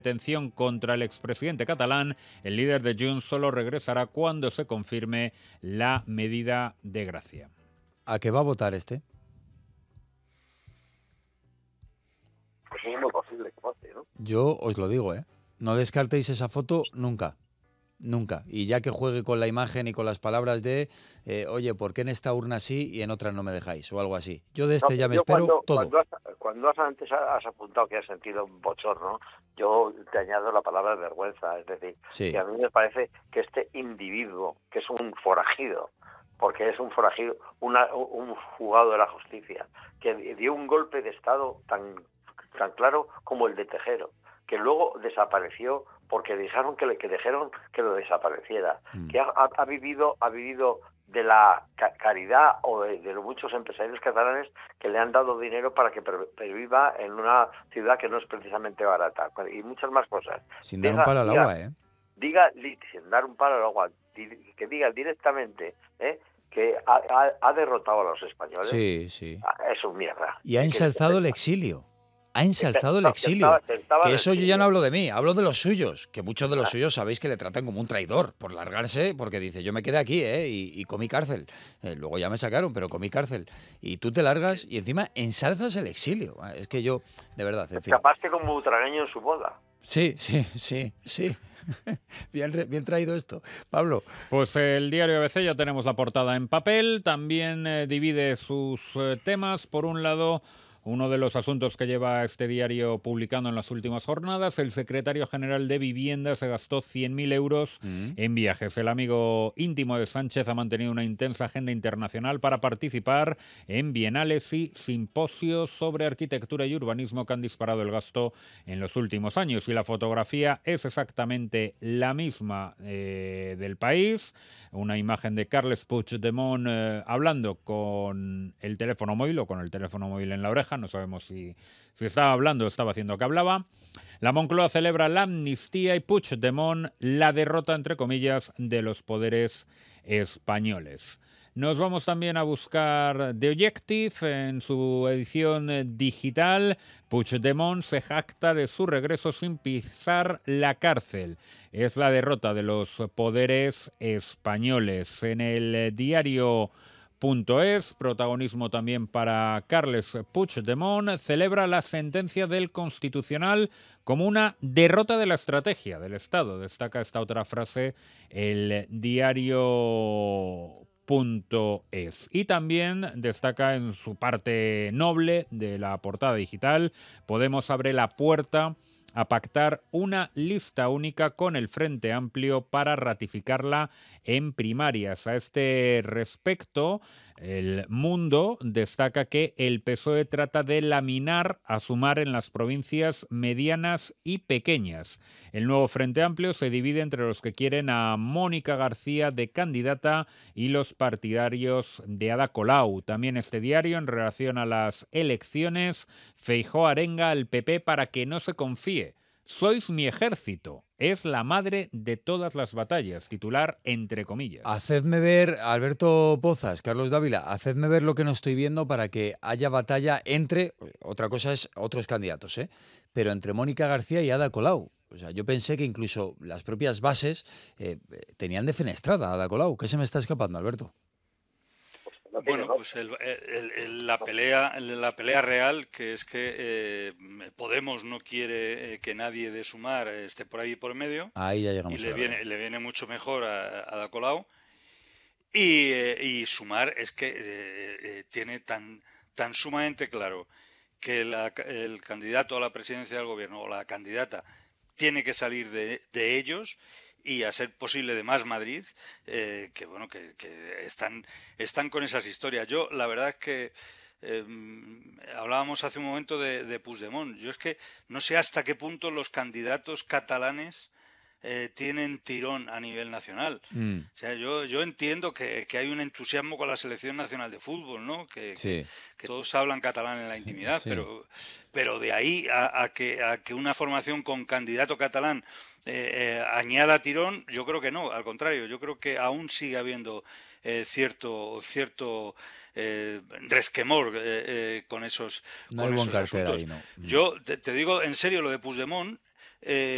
detención contra el expresidente catalán, el líder de Junts solo regresará cuando se confirme la medida de gracia. ¿A qué va a votar este? Pues es muy posible que vote, ¿no? Yo os lo digo, ¿eh? No descartéis esa foto nunca. Nunca. Y ya que juegue con la imagen y con las palabras de, oye, ¿por qué en esta urna sí y en otra no me dejáis? O algo así. Yo de este ya me espero todo. Cuando antes has apuntado que has sentido un bochorno, yo te añado la palabra vergüenza. Es decir, Sí. que a mí me parece que este individuo, que es un forajido, porque es un forajido, un juzgado de la justicia, que dio un golpe de Estado tan claro como el de Tejero, que luego desapareció porque dijeron que lo desapareciera, que ha vivido de la caridad o de los muchos empresarios catalanes que le han dado dinero para que perviva en una ciudad que no es precisamente barata, y muchas más cosas. Sin dar un palo al agua, ¿eh? Sin dar un palo al agua, que diga directamente, que ha derrotado a los españoles. Sí, sí. Es un mierda. Y ha ensalzado el exilio. Ha ensalzado el exilio. Que eso yo ya no hablo de mí, hablo de los suyos. Que muchos de los suyos sabéis que le tratan como un traidor por largarse, porque dice, yo me quedé aquí, y comí cárcel. Luego ya me sacaron, pero comí cárcel. Y tú te largas y encima ensalzas el exilio. Es que yo, de verdad, en fin. Escapaste como butragueño en su boda. Sí. Bien traído esto. Pablo. Pues el diario ABC ya tenemos la portada en papel. También divide sus temas. Por un lado, uno de los asuntos que lleva este diario publicando en las últimas jornadas, el secretario general de Vivienda se gastó 100.000 euros en viajes. El amigo íntimo de Sánchez ha mantenido una intensa agenda internacional para participar en bienales y simposios sobre arquitectura y urbanismo que han disparado el gasto en los últimos años. Y la fotografía es exactamente la misma del país. Una imagen de Carles Puigdemont hablando con el teléfono móvil o con el teléfono móvil en la oreja. No sabemos si estaba hablando o estaba haciendo que hablaba. La Moncloa celebra la amnistía y Puigdemont la derrota, entre comillas, de los poderes españoles. Nos vamos también a buscar The Objective en su edición digital. Puigdemont se jacta de su regreso sin pisar la cárcel. Es la derrota de los poderes españoles. En el diario .es, protagonismo también para Carles Puigdemont, celebra la sentencia del Constitucional como una derrota de la estrategia del Estado. Destaca esta otra frase el diario .es. Y también destaca en su parte noble de la portada digital, Podemos abre la puerta a pactar una lista única con el Frente Amplio para ratificarla en primarias. A este respecto, El Mundo destaca que el PSOE trata de laminar a Sumar en las provincias medianas y pequeñas. El nuevo Frente Amplio se divide entre los que quieren a Mónica García de candidata y los partidarios de Ada Colau. También este diario, en relación a las elecciones, Feijóo arenga al PP para que no se confíe. Sois mi ejército. Es la madre de todas las batallas. Titular entre comillas. Hacedme ver, Alberto Pozas, Carlos Dávila, hacedme ver lo que no estoy viendo para que haya batalla entre, otra cosa es otros candidatos, pero entre Mónica García y Ada Colau. O sea, yo pensé que incluso las propias bases tenían defenestrada a Ada Colau. ¿Qué se me está escapando, Alberto? Bueno, pues la pelea real, que es que Podemos no quiere que nadie de Sumar esté por ahí por medio. Ahí ya llegamos. Y le viene mucho mejor a Ada Colau. Y Sumar es que tiene tan sumamente claro que el candidato a la presidencia del gobierno o la candidata tiene que salir de ellos y a ser posible de Más Madrid, que están con esas historias. Yo, la verdad es que hablábamos hace un momento de Puigdemont. Yo es que no sé hasta qué punto los candidatos catalanes tienen tirón a nivel nacional. O sea, yo entiendo que hay un entusiasmo con la selección nacional de fútbol, ¿no? Que todos hablan catalán en la intimidad, sí. pero de ahí a que una formación con candidato catalán añada tirón, yo creo que no, al contrario, yo creo que aún sigue habiendo cierto resquemor con esos no hay buen cartera asuntos. ahí, no. Yo te digo en serio lo de Puigdemont.